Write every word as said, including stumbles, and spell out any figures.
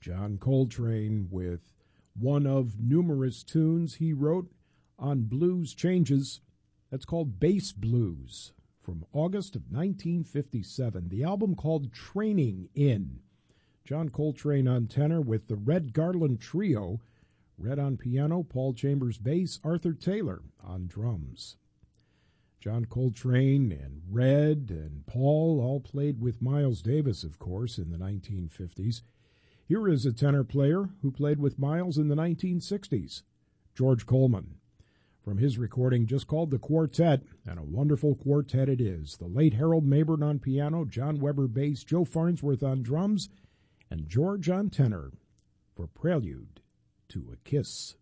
John Coltrane with one of numerous tunes he wrote on blues changes. That's called Bass Blues from August of nineteen fifty-seven. The album called Training In. John Coltrane on tenor with the Red Garland Trio. Red on piano, Paul Chambers bass, Arthur Taylor on drums. John Coltrane and Red and Paul all played with Miles Davis, of course, in the nineteen fifties. Here is a tenor player who played with Miles in the nineteen sixties, George Coleman. From his recording just called The Quartet, and a wonderful quartet it is. The late Harold Mabern on piano, John Weber bass, Joe Farnsworth on drums, and George on tenor for Prelude to a Kiss.